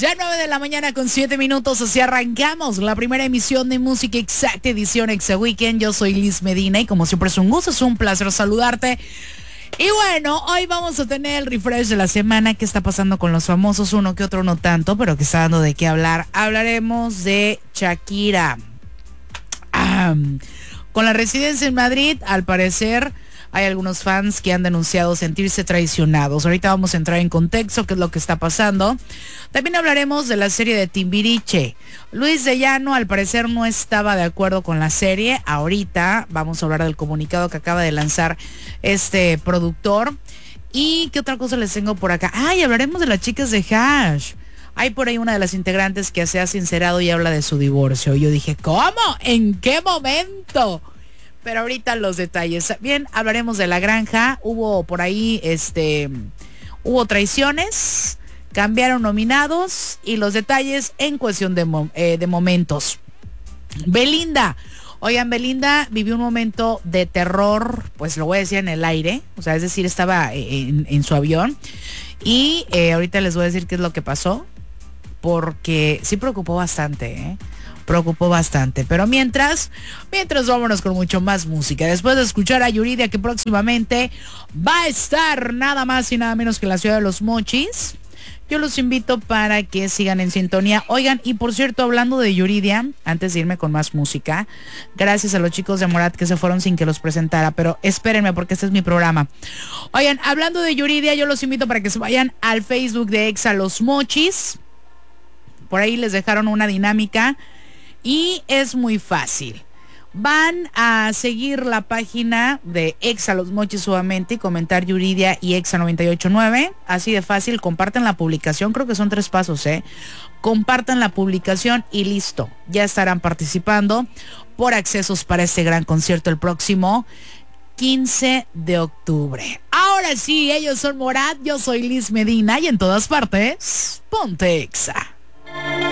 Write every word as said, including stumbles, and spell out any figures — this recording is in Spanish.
Ya nueve de la mañana con siete minutos, así arrancamos la primera emisión de Música Exacta, edición Exa Weekend. Yo soy Liz Medina y como siempre es un gusto, es un placer saludarte. Y bueno, hoy vamos a tener el refresh de la semana. ¿Qué está pasando con los famosos? Uno que otro no tanto, pero que está dando de qué hablar. Hablaremos de Shakira. Ah, con la residencia en Madrid, al parecer hay algunos fans que han denunciado sentirse traicionados. Ahorita vamos a entrar en contexto, qué es lo que está pasando. También hablaremos de la serie de Timbiriche. Luis de Llano al parecer no estaba de acuerdo con la serie. Ahorita vamos a hablar del comunicado que acaba de lanzar este productor. ¿Y qué otra cosa les tengo por acá? Ay, hablaremos de las chicas de Hash. Hay por ahí una de las integrantes que se ha sincerado y habla de su divorcio. Yo dije, ¿cómo? ¿En qué momento? Pero ahorita los detalles. Bien, hablaremos de La Granja. Hubo por ahí, este, hubo traiciones, cambiaron nominados y los detalles en cuestión de, eh, de momentos. Belinda. Oigan, Belinda vivió un momento de terror, pues lo voy a decir en el aire. O sea, es decir, estaba en, en su avión. Y eh, ahorita les voy a decir qué es lo que pasó. Porque sí preocupó bastante, ¿eh? Preocupó bastante, pero mientras, mientras vámonos con mucho más música. Después de escuchar a Yuridia, que próximamente va a estar nada más y nada menos que en la ciudad de Los Mochis, yo los invito para que sigan en sintonía. Oigan, y por cierto, hablando de Yuridia, antes de irme con más música, gracias a los chicos de Morat que se fueron sin que los presentara, pero espérenme porque este es mi programa. Oigan, hablando de Yuridia, yo los invito para que se vayan al Facebook de Exa Los Mochis. Por ahí les dejaron una dinámica. Y es muy fácil. Van a seguir la página de Exa Los Mochis solamente y comentar Yuridia y Exa noventa y ocho punto nueve. Así de fácil. Compartan la publicación. Creo que son tres pasos, ¿eh? Compartan la publicación y listo. Ya estarán participando por accesos para este gran concierto el próximo quince de octubre. Ahora sí, ellos son Morat. Yo soy Liz Medina y en todas partes, ponte Exa.